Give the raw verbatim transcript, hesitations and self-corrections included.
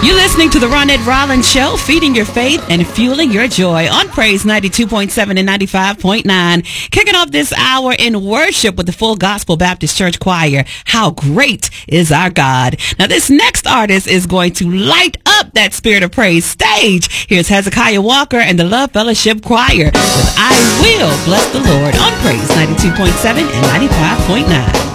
You're listening to the Ronette Rollins Show, feeding your faith and fueling your joy on Praise ninety-two point seven and ninety-five point nine. Kicking off this hour in worship with the Full Gospel Baptist Church Choir. How great is our God. Now, this next artist is going to light up that Spirit of Praise stage. Here's Hezekiah Walker and the Love Fellowship Choir with I Will Bless the Lord on Praise ninety-two point seven and ninety-five point nine.